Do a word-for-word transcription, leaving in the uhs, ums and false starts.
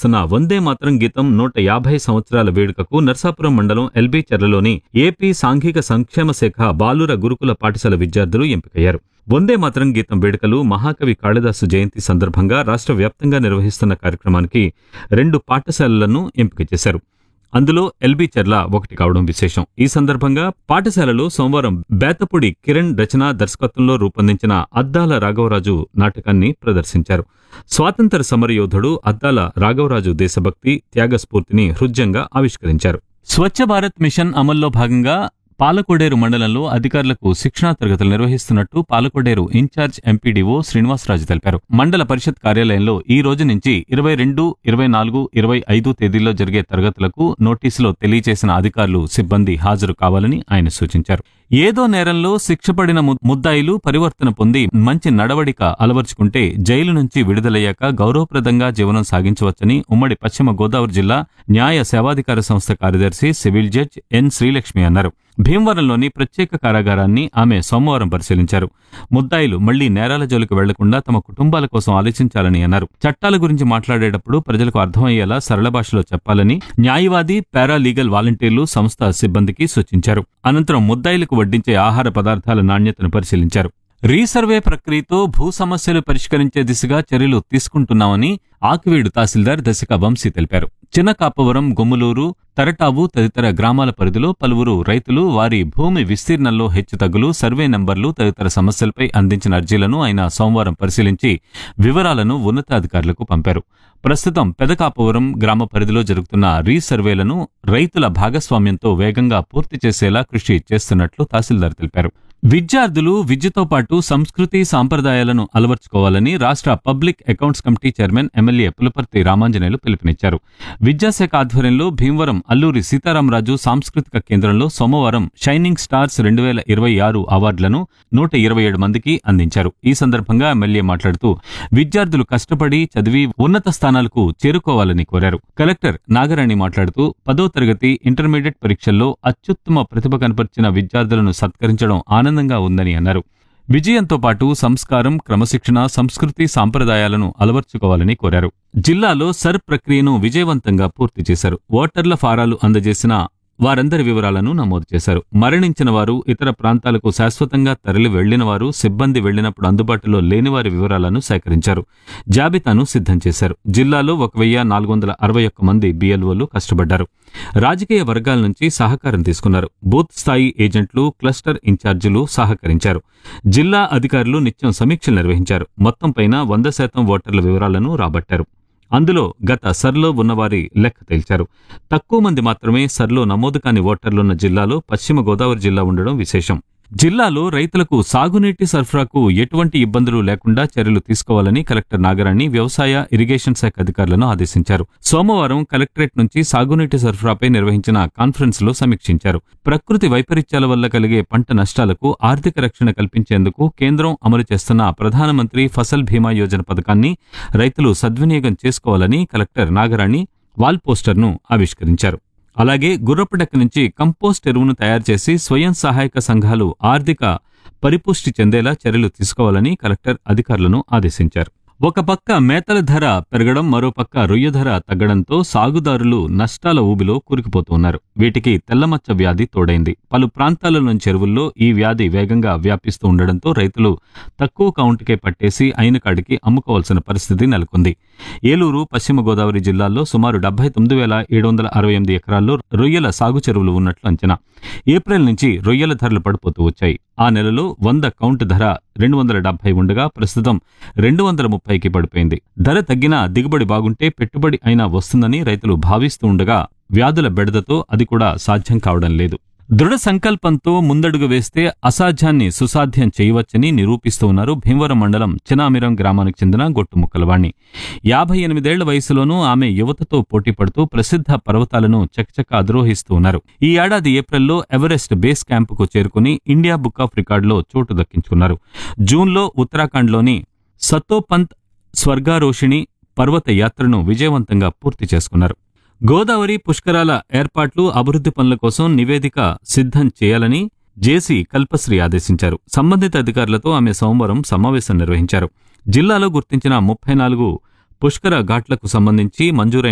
నిర్వహిస్తున్న వందే మాతరం గీతం నూట యాభై సంవత్సరాల వేడుకకు నర్సాపురం మండలం ఎల్బీ చెర్లలోని ఏపీ సాంఘిక సంక్షేమ శాఖ బాలుర గురుకుల పాఠశాల విద్యార్థులు ఎంపికయ్యారు. వందే మాతరం గీతం వేడుకలు మహాకవి కాళిదాసు జయంతి సందర్భంగా రాష్ట్ర వ్యాప్తంగా నిర్వహిస్తున్న కార్యక్రమానికి రెండు పాఠశాలలను ఎంపిక చేశారు. అందులో ఎల్బీ చెర్ల ఒకటి కావడం విశేషం. ఈ సందర్భంగా పాఠశాలలో సోమవారం బేతపూడి కిరణ్ రచన దర్శకత్వంలో రూపొందించిన అద్దాల రాఘవరాజు నాటకాన్ని ప్రదర్శించారు. స్వాతంత్ర సమరయోధుడు అద్దాల రాఘవరాజు దేశభక్తి, త్యాగస్ఫూర్తిని హృద్యంగా ఆవిష్కరించారు. స్వచ్ఛ భారత్ మిషన్ అమల్లో భాగంగా పాలకోడేరు మండలంలో అధికారులకు శిక్షణా తరగతులు నిర్వహిస్తున్నట్టు పాలకోడేరు ఇన్ఛార్జ్ ఎంపీడీఓ శ్రీనివాసరాజు తెలిపారు. మండల పరిషత్ కార్యాలయంలో ఈ రోజు నుంచి ఇరవై రెండు, ఇరవై నాలుగు, ఇరవై ఐదు తేదీల్లో జరిగే తరగతులకు నోటీసులో తెలియజేసిన అధికారులు, సిబ్బంది హాజరు కావాలని ఆయన సూచించారు. ఏదో నేరంలో శిక్షపడిన ముద్దాయిలు పరివర్తన పొంది మంచి నడవడిక అలవర్చుకుంటే జైలు నుంచి విడుదలయ్యాక గౌరవప్రదంగా జీవనం సాగించవచ్చని ఉమ్మడి పశ్చిమ గోదావరి జిల్లా న్యాయ సేవాధికార సంస్థ కార్యదర్శి సివిల్ జడ్జ్ ఎన్ శ్రీలక్ష్మి అన్నారు. భీమవరంలోని ప్రత్యేక కారాగారాన్ని ఆమె సోమవారం పరిశీలించారు. ముద్దాయిలు మళ్లీ నేరాల జోలికి వెళ్లకుండా తమ కుటుంబాల కోసం ఆలోచించాలని అన్నారు. చట్టాల గురించి మాట్లాడేటప్పుడు ప్రజలకు అర్థమయ్యేలా సరళ భాషలో చెప్పాలని న్యాయవాది, పారాలీగల్ వాలంటీర్లు, సంస్థ సిబ్బందికి సూచించారు. అనంతరం ముద్దాయిలకు వడ్డించే ఆహార పదార్థాల నాణ్యతను పరిశీలించారు. రీసర్వే ప్రక్రియతో భూ సమస్యలు పరిష్కరించే దిశగా చర్యలు తీసుకుంటున్నామని ఆకివీడు తహసీల్దార్ దశక వంశీ తెలిపారు. చిన్న కాపవరం, గుమ్మలూరు, తరటావు తదితర గ్రామాల పరిధిలో పలువురు రైతులు వారి భూమి విస్తీర్ణంలో హెచ్చుతగ్గులు, సర్వే నంబర్లు తదితర సమస్యలపై అందించిన అర్జీలను ఆయన సోమవారం పరిశీలించి వివరాలను ఉన్నతాధికారులకు పంపారు. ప్రస్తుతం పెదకాపవరం గ్రామ పరిధిలో జరుగుతున్న రీసర్వేలను రైతుల భాగస్వామ్యంతో వేగంగా పూర్తి చేసేలా కృషి చేస్తున్నట్లు తహసీల్దార్ తెలిపారు. విద్యార్థులు విద్యతో పాటు సంస్కృతి సాంప్రదాయాలను అలవర్చుకోవాలని రాష్ట్ర public accounts committee chairman MLA Pulaparthi Ramanjaneyulu పిలుపునిచ్చారు. విద్యాశాఖ ఆధ్వర్యంలో భీమవరం అల్లూరి సీతారామరాజు సాంస్కృతిక కేంద్రంలో సోమవారం షైనింగ్ స్టార్స్ రెండు వేల ఇరవై ఆరు అవార్డులను నూట ఇరవై ఏడు మందికి అందించారు. ఈ సందర్భంగా ఎమ్మెల్యే మాట్లాడుతూ విద్యార్థులు కష్టపడి చదివి ఉన్నత స్థానాలకు చేరుకోవాలని కోరారు. కలెక్టర్ నాగరాణి మాట్లాడుతూ పదో తరగతి, ఇంటర్మీడియట్ పరీక్షల్లో అత్యుత్తమ ప్రతిభ కనపర్చిన విద్యార్థులను సత్కరించడం ఆనందంగా ఉందని అన్నారు. విజయంతో పాటు సంస్కారం, క్రమశిక్షణ, సంస్కృతి సాంప్రదాయాలను అలవర్చుకోవాలని కోరారు. జిల్లాలో సర్ ప్రక్రియను విజయవంతంగా పూర్తి చేశారు. ఓటర్ల ఫారాలు అందజేసిన వారందరి వివరాలను నమోదు చేశారు. మరణించిన వారు, ఇతర ప్రాంతాలకు శాశ్వతంగా తరలి వెళ్లిన వారు, సిబ్బంది వెళ్లినప్పుడు అందుబాటులో లేని వారి వివరాలను సేకరించారు. జాబితాను సిద్ధం చేశారు. జిల్లాలో ఒక వెయ్యి నాలుగు వందల అరవై ఒక్క మంది బిఎల్ఓలు కష్టపడ్డారు. రాజకీయ వర్గాల నుంచి సహకారం తీసుకున్నారు. బూత్ స్థాయి ఏజెంట్లు, క్లస్టర్ ఇన్ఛార్జీలు సహకరించారు. జిల్లా అధికారులు నిత్యం సమీక్షలు నిర్వహించారు. మొత్తం పైన వంద శాతం ఓటర్ల వివరాలను రాబట్టారు. అందులో గత సర్లో ఉన్నవారి లెక్క తేల్చారు. తక్కువ మంది మాత్రమే సర్లో నమోదు కాని ఓటర్లున్న జిల్లాలో పశ్చిమ గోదావరి జిల్లా ఉండడం విశేషం. జిల్లాలో రైతులకు సాగునీటి సరఫరాకు ఎటువంటి ఇబ్బందులు లేకుండా చర్యలు తీసుకోవాలని కలెక్టర్ నాగరాణి వ్యవసాయ, ఇరిగేషన్ శాఖ అధికారులను ఆదేశించారు. సోమవారం కలెక్టరేట్ నుంచి సాగునీటి సరఫరాపై నిర్వహించిన కాన్ఫరెన్స్ లో సమీక్షించారు. ప్రకృతి వైపరీత్యాల వల్ల కలిగే పంట నష్టాలకు ఆర్థిక రక్షణ కల్పించేందుకు కేంద్రం అమలు చేస్తున్న ప్రధానమంత్రి ఫసల్ బీమా యోజన పథకాన్ని రైతులు సద్వినియోగం చేసుకోవాలని కలెక్టర్ నాగరాణి వాల్ పోస్టర్ను ఆవిష్కరించారు. అలాగే గుర్రపుడెక్క నుంచి కంపోస్ట్ ఎరువును తయారు చేసి స్వయం సహాయక సంఘాలు ఆర్థిక పరిపుష్టి చెందేలా చర్యలు తీసుకోవాలని కలెక్టర్ అధికారులను ఆదేశించారు. ఒక పక్క మేతల ధర పెరగడం, మరోపక్క రొయ్య ధర తగ్గడంతో సాగుదారులు నష్టాల ఊబిలో కూరుకుపోతున్నారు. వీటికి తెల్లమచ్చ వ్యాధి తోడైంది. పలు ప్రాంతాలలోని చెరువుల్లో ఈ వ్యాధి వేగంగా వ్యాపిస్తూ ఉండడంతో రైతులు తక్కువ కౌంటుకే పట్టేసి అయిన కాడికి అమ్ముకోవాల్సిన పరిస్థితి నెలకొంది. ఏలూరు, పశ్చిమ గోదావరి జిల్లాల్లో సుమారు డెబ్బై తొమ్మిది వేల ఏడు వందల అరవై ఎనిమిది ఎకరాల్లో రొయ్యల సాగు చెరువులు ఉన్నట్లు అంచనా. ఏప్రిల్ నుంచి రొయ్యల ధరలు పడిపోతూ వచ్చాయి. ఆ నెలలో వంద కౌంట్ ధర రెండు వందల డెబ్బై ఉండగా ప్రస్తుతం రెండు వందల ముప్పైకి పడిపోయింది. ధర తగ్గినా దిగుబడి బాగుంటే పెట్టుబడి అయినా వస్తుందని రైతులు భావిస్తూ ఉండగా వ్యాధుల బెడదతో అది కూడా సాధ్యం కావడం లేదు. దృఢ సంకల్పంతో ముందడుగు వేస్తే అసాధ్యాన్ని సుసాధ్యం చేయవచ్చని నిరూపిస్తూ ఉన్నారు భీమవరం మండలం చినామిరం గ్రామానికి చెందిన గొట్టుముక్కలవాణి. యాభై ఎనిమిదేళ్ల వయసులోనూ ఆమె యువతతో పోటీపడుతూ ప్రసిద్ధ పర్వతాలను చకచక అధిరోహిస్తూ ఉన్నారు. ఈ ఏడాది ఏప్రిల్లో ఎవరెస్ట్ బేస్ క్యాంపుకు చేరుకుని ఇండియా బుక్ ఆఫ్ రికార్డులో చోటు దక్కించుకున్నారు. జూన్లో ఉత్తరాఖండ్లోని సతోపంత్ స్వర్గారోషిణి పర్వత యాత్రను విజయవంతంగా పూర్తి చేసుకున్నారు. గోదావరి పుష్కరాల ఏర్పాట్లు, అభివృద్ధి పనుల కోసం నివేదిక సిద్ధం చేయాలని జేసీ కల్పశ్రీ ఆదేశించారు. సంబంధిత అధికారులతో ఆమె సోమవారం సమావేశం నిర్వహించారు. జిల్లాలో గుర్తించిన ముప్పై నాలుగు పుష్కర ఘాట్లకు సంబంధించి మంజూరైన